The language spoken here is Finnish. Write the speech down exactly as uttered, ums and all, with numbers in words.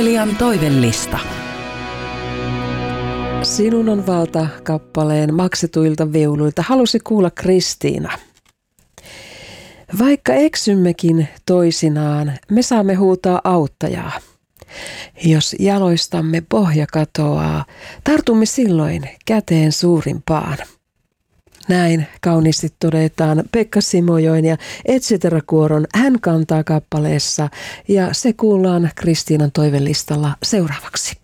Kuuntelijan toivellista. Sinun on valta -kappaleen maksetuilta viuluilta halusi kuulla Kristiina. Vaikka eksymmekin toisinaan, me saamme huutaa auttajaa. Jos jaloistamme pohja katoaa, tartumme silloin käteen suurimpaan. Näin kauniisti todetaan Pekka Simojoen ja et cetera-kuoron Hän kantaa -kappaleessa, ja se kuullaan Kristiinan toivellistalla seuraavaksi.